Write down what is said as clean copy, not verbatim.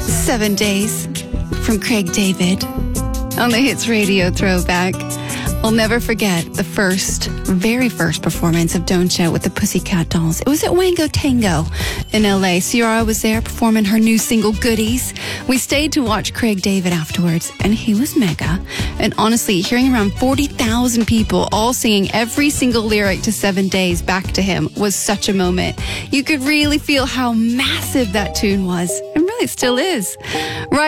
7 Days from Craig David on the Hits Radio Throwback. I'll never forget the very first performance of Don't Shout with the Pussycat Dolls. It was at Wango Tango in LA. Ciara was there performing her new single, Goodies. We stayed to watch Craig David afterwards, and he was mega. And honestly, hearing around 40,000 people all singing every single lyric to 7 Days back to him was such a moment. You could really feel how massive that tune was, and really still is. Right